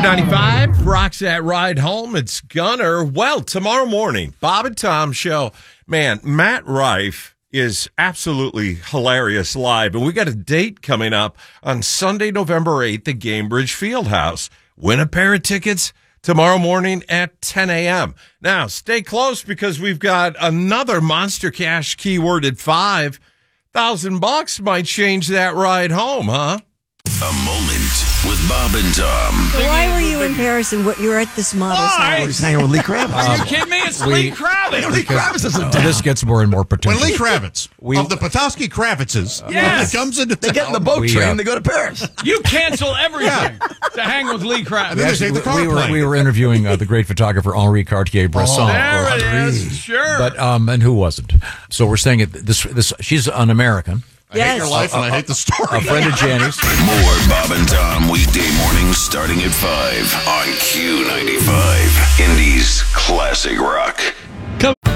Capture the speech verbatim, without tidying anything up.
ninety-five rocks that ride home. It's Gunner. Well, tomorrow morning, Bob and Tom show. Man, Matt Rife is absolutely hilarious live. And we got a date coming up on Sunday, November eighth at Gainbridge Fieldhouse. Win a pair of tickets tomorrow morning at ten a.m. Now, stay close because we've got another Monster Cash keyword at five. Thousand bucks might change that ride home, huh? A moment with Bob and Tom. Why were you in Paris and what, you were at this model's Why? house? He's hanging with Lee Kravitz. Are you kidding me? It's we- Lee Kravitz. Lee Kravitz is in town. This gets more and more pretentious. When Lee Kravitz We- of the Petoskey Kravitzes Yes. comes into They town, get in the boat We, train, uh, they go to Paris. You cancel everything to hang with Lee Kravitz. And then they Actually, take the car we, were, plane. we were interviewing uh, the great photographer Henri Cartier-Bresson. There for- it is. Sure. But um, and who wasn't? So we're saying it. This this she's an American, I hate Yes. your life and I hate the story. a friend of Janie's. More Bob and Tom weekday mornings starting at five on Q ninety-five, Indy's classic rock.